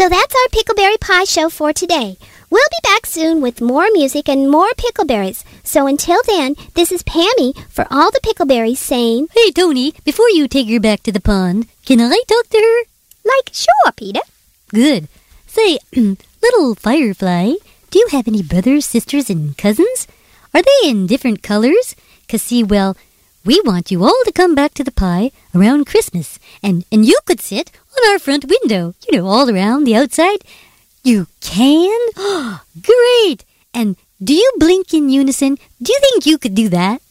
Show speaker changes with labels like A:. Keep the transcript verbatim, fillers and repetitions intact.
A: So that's our Pickleberry Pie show for today. We'll be back soon with more music and more pickleberries. So until then, this is Pammy for all the pickleberries saying,
B: Hey, Tony, before you take her back to the pond, can I talk to her?
A: Like, sure, Peter.
B: Good. Say, little Firefly, do you have any brothers, sisters, and cousins? Are they in different colors? 'Cause see, well, we want you all to come back to the pie around Christmas, and, and you could sit on our front window, you know, all around the outside. You can? Great! And do you blink in unison? Do you think you could do that?